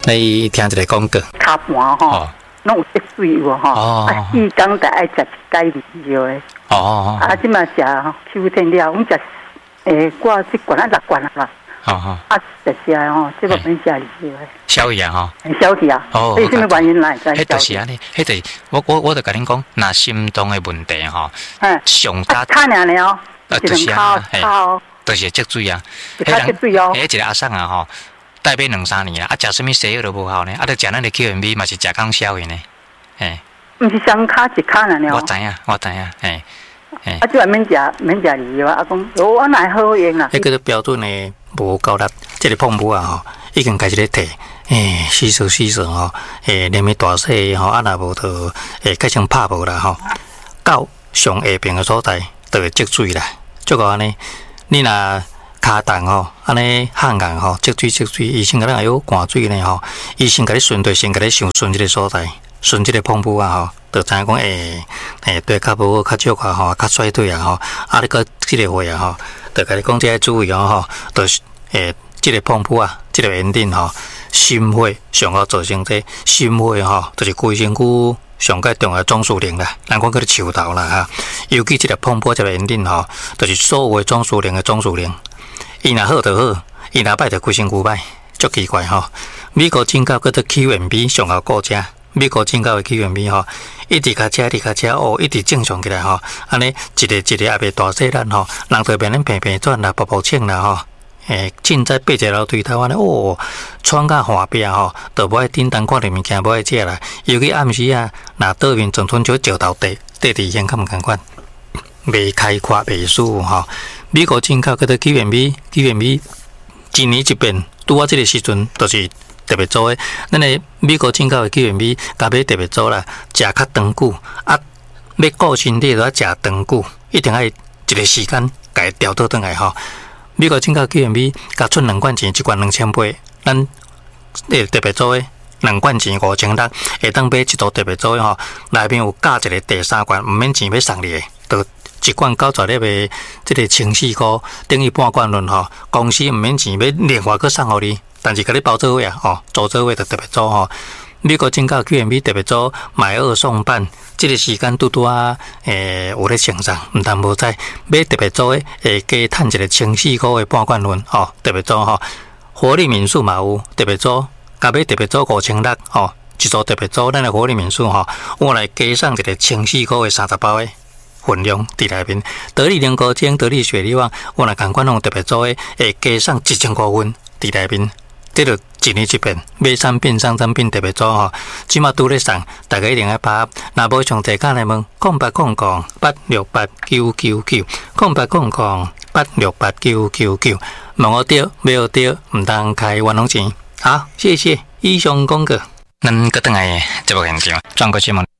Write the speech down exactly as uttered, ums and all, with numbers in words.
你听一个广告， 卡盘吼，拢有积水有吼，啊，四工才爱食一解味药的。哦。啊，即嘛食秋天了，阮食诶，挂一罐啊六罐啊啦。哦哦。啊，食食吼，即个免食味药的。消气啊吼。消气啊。哦。迄什么原因来？ 迄就是安尼，迄就是我我我就甲恁讲，若心脏的问题吼，上加。 卡尔尔哦。啊， 就是啊，嘿，就是积水啊。 积水哦。 迄一个阿婶啊吼。带买两三年啊，啊，食什么西药都无效呢，啊，著食咱的 Q M B 嘛是食讲消的呢，嘿。 毋是双卡一卡呢？ 我知影，我知影，嘿， 嘿。啊，即个免食免食梨药啊，讲，哦，我哪好用啊？ 迄个标准的无够力，即个碰布啊吼，已经开始咧摕，诶，洗手洗手吼，诶，连咪大细吼，啊，若无就诶，改成拍无啦吼，到上下边的所在就会积水啦，足够安尼，你若。骹重吼，安尼汗硬吼，积水积水，医生甲咱还有灌水呢吼。医生甲你顺对先甲你上顺即个所在，顺即个碰布啊吼，就知影讲诶诶，对较无较少较吼，较衰退啊吼。啊，你个即个话啊吼，就甲你讲即个注意哦吼，就是诶，即个碰布啊，即个炎症吼，心血上好造成这心血吼，就是规身躯上个重要总司令啦，咱讲叫做树头啦哈。尤其即个碰布即个炎症吼，就是所有的总司令的总司令。伊若好就好，伊若歹就规身躯歹，足奇怪吼。美国进口叫做 Q M B 上好顾食，美国进口的 Q M B 吼，一直卡车，一直卡车哦，一直正常起来吼。安尼一个一个也袂大细咱吼，人对面咱平平转啦，薄薄穿啦吼。诶，凊彩爬一楼对头安尼哦，喘甲下壁吼，都无爱叮当看着物件，无爱食啦。尤其暗时啊，若倒面总吞少石头地，地地先较毋共款，未开阔未舒服吼。美国进口叫做 Q M B，Q M B 一年一变，拄啊，即个时阵就是特别做诶。咱诶美国进口诶 Q M B，甲买特别做啦，食较长久啊，要顾身体就要食长久，一定爱一个时间甲伊调倒转来吼。美国进口 Q M B，甲出两罐钱，一罐两千八，咱诶特别做诶。两罐钱五千六，会当买一组特别做诶吼，内面有加一个第三罐，毋免钱要送你诶，都。一罐九十粒的，即个清洗膏等于半罐论吼。公司毋免钱要另外去送互你，但是甲你包做位啊，吼，做做位就特别做吼。美国进口 Q M B 特别做买二送半，即个时间拄拄啊，诶有咧成上，毋但无知买特别做诶，会加趁一个清洗膏的半罐论吼，特别做吼。活力民宿嘛有特别做，甲买特别做五千六吼，一组特别做咱的活力民宿吼，我来加送一个清洗膏的三十包诶。分量伫内面，得力灵膏精、得力雪力旺，我若共款用特别做诶，会加上一千块分伫内面，这就一年一变，买产品、送产品特别做吼。即马拄咧送，大家一定要把握。若无上侪间来问，空八空空八六八九九九，空八空空八六八九九九，问我对，没有对，唔当开冤枉钱。好，谢谢以上广告。咱搁等来节目现场，转过节目。